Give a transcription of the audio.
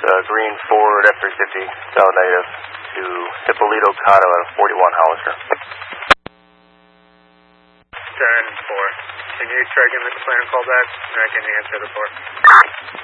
Green Ford F-350, solid negative, to Hippolito Cotto at a 41 Hollister. 10-4. Can you try giving the plan a call back? And I can answer the 4.